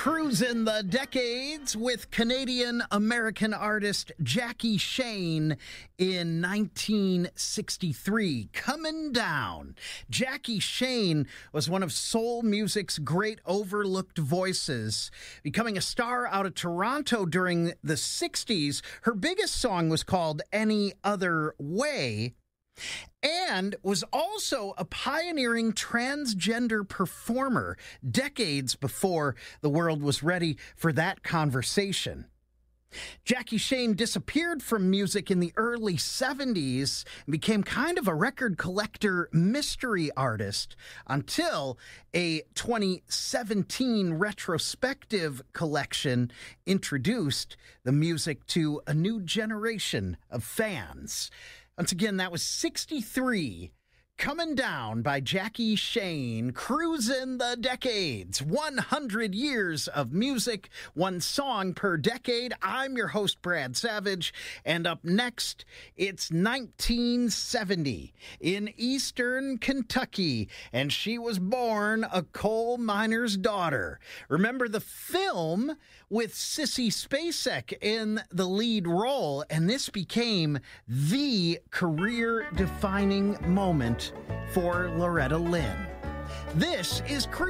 Cruising the decades with Canadian-American artist Jackie Shane in 1963. Coming Down. Jackie Shane was one of soul music's great overlooked voices. Becoming a star out of Toronto during the 60s, her biggest song was called Any Other Way, and was also a pioneering transgender performer decades before the world was ready for that conversation. Jackie Shane disappeared from music in the early 70s and became kind of a record collector mystery artist until a 2017 retrospective collection introduced the music to a new generation of fans. Once again, that was 63, Coming Down by Jackie Shane, cruising the decades, 100 years of music, one song per decade. I'm your host, Brad Savage, and up next, it's 1970 in eastern Kentucky, and she was born a coal miner's daughter. Remember the film with Sissy Spacek in the lead role, and this became the career-defining moment for Loretta Lynn. This is